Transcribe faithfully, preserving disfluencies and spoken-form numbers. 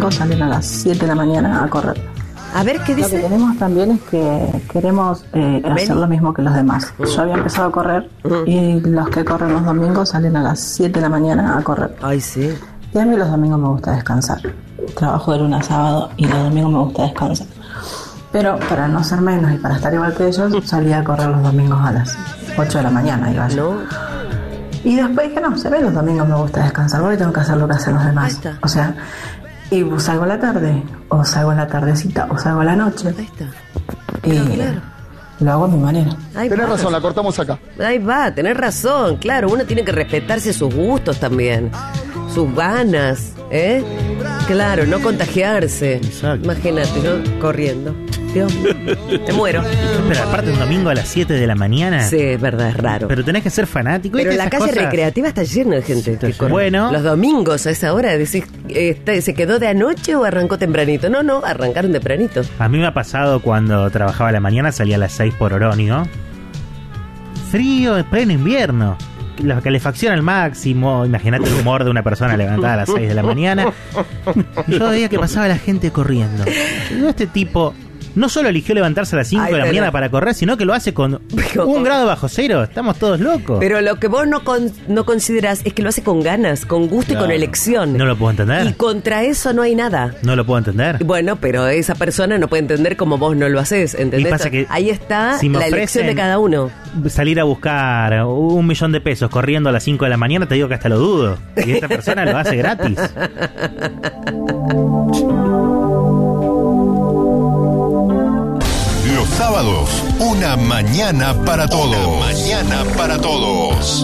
domingos salen a las siete de la mañana a correr. A ver, ¿qué dice? Lo que tenemos también es que queremos eh, hacer lo mismo que los demás. Yo había empezado a correr uh-huh. y los que corren los domingos salen a las siete de la mañana a correr. Ay, sí. Y a mí los domingos me gusta descansar. Trabajo de lunes a sábado y los domingos me gusta descansar. Pero para no ser menos y para estar igual que ellos, salía a correr los domingos a las ocho de la mañana. Iba yo. No. Y después dije, no, se ve, los domingos me gusta descansar, porque tengo que hacer lo que hacen los demás. O sea, y salgo a la tarde, o salgo a la tardecita, o salgo a la noche. Ahí está. Y no, claro. lo hago a mi manera. Ahí tenés va. razón, la cortamos acá. Ahí va, tenés razón, claro. Uno tiene que respetarse sus gustos también, sus ganas, ¿eh? Claro, no contagiarse. Exacto. Imagínate, yo corriendo. Dios mío, te muero. Pero aparte un domingo a las siete de la mañana. Sí, es verdad, es raro. Pero tenés que ser fanático. Pero la calle cosas... recreativa está llena de gente que corre. Bueno. Los domingos a esa hora decís, este, ¿se quedó de anoche o arrancó tempranito? No, no, arrancaron tempranito. A mí me ha pasado cuando trabajaba a la mañana, salía a las seis por Oronio. Frío, en pleno invierno. La calefacción al máximo. Imagínate el humor de una persona levantada a las seis de la mañana. Y yo veía que pasaba la gente corriendo. Y este tipo no solo eligió levantarse a las cinco de la mañana para correr, sino que lo hace con un grado bajo cero. Estamos todos locos. Pero lo que vos no con, no considerás es que lo hace con ganas, con gusto claro. y con elección. No lo puedo entender. Y contra eso no hay nada. No lo puedo entender. Bueno, pero esa persona no puede entender como vos no lo haces, ¿entendés? Y pasa que ahí está si la elección de cada uno. Salir a buscar un millón de pesos corriendo a las cinco de la mañana, te digo que hasta lo dudo. Y esta persona lo hace gratis. Los sábados, una mañana para todos. Una mañana para todos.